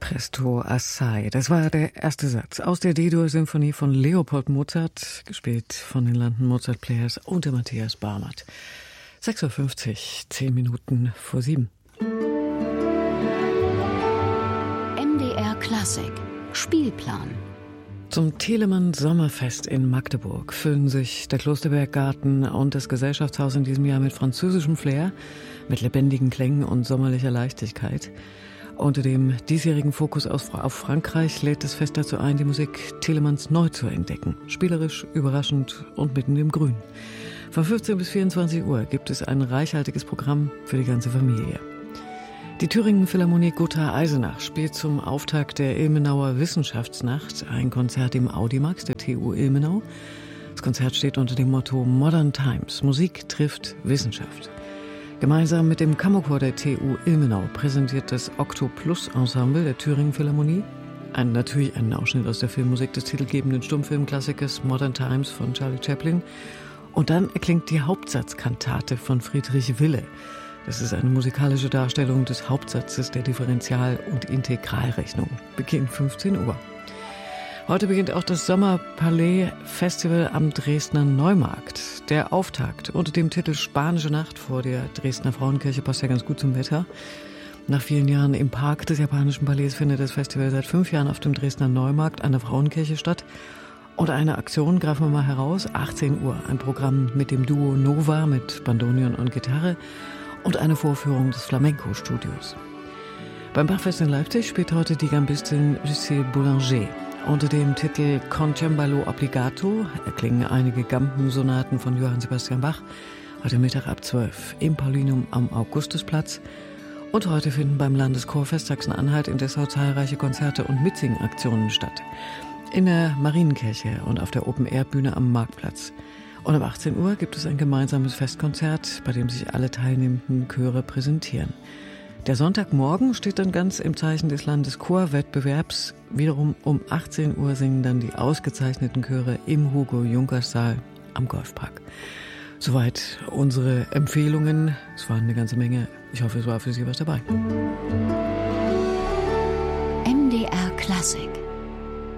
Presto assai. Das war der erste Satz aus der D-Dur-Symphonie von Leopold Mozart, gespielt von den London Mozart Players und der Matthias Barmert. 6.50 Uhr, 10 Minuten vor 7. MDR Klassik Spielplan. Zum Telemann Sommerfest in Magdeburg füllen sich der Klosterberggarten und das Gesellschaftshaus in diesem Jahr mit französischem Flair, mit lebendigen Klängen und sommerlicher Leichtigkeit. Unter dem diesjährigen Fokus auf Frankreich lädt das Fest dazu ein, die Musik Telemanns neu zu entdecken. Spielerisch, überraschend und mitten im Grün. Von 15 bis 24 Uhr gibt es ein reichhaltiges Programm für die ganze Familie. Die Thüringen Philharmonie Gotha-Eisenach spielt zum Auftakt der Ilmenauer Wissenschaftsnacht ein Konzert im Audimax der TU Ilmenau. Das Konzert steht unter dem Motto Modern Times. Musik trifft Wissenschaft. Gemeinsam mit dem Kammerchor der TU Ilmenau präsentiert das Octo-Plus-Ensemble der Thüringen Philharmonie natürlich einen Ausschnitt aus der Filmmusik des titelgebenden Stummfilmklassikers Modern Times von Charlie Chaplin. Und dann erklingt die Hauptsatzkantate von Friedrich Wille. Das ist eine musikalische Darstellung des Hauptsatzes der Differential- und Integralrechnung. Beginn 15 Uhr. Heute beginnt auch das Sommerpalais-Festival am Dresdner Neumarkt. Der Auftakt unter dem Titel Spanische Nacht vor der Dresdner Frauenkirche passt ja ganz gut zum Wetter. Nach vielen Jahren im Park des Japanischen Palais findet das Festival seit 5 Jahren auf dem Dresdner Neumarkt an der Frauenkirche statt. Und eine Aktion greifen wir mal heraus, 18 Uhr, ein Programm mit dem Duo Nova mit Bandonion und Gitarre und eine Vorführung des Flamenco-Studios. Beim Bachfest in Leipzig spielt heute die Gambistin Lucille Boulanger. Unter dem Titel Con Cembalo Obbligato erklingen einige Gampensonaten von Johann Sebastian Bach heute Mittag ab 12 im Paulinum am Augustusplatz. Und heute finden beim Landeschorfest Sachsen-Anhalt in Dessau zahlreiche Konzerte und Mitsingaktionen statt. In der Marienkirche und auf der Open-Air-Bühne am Marktplatz. Und um 18 Uhr gibt es ein gemeinsames Festkonzert, bei dem sich alle teilnehmenden Chöre präsentieren. Der Sonntagmorgen steht dann ganz im Zeichen des Landeschorwettbewerbs. Wiederum um 18 Uhr singen dann die ausgezeichneten Chöre im Hugo-Junkers-Saal am Golfpark. Soweit unsere Empfehlungen. Es waren eine ganze Menge. Ich hoffe, es war für Sie was dabei. MDR Klassik.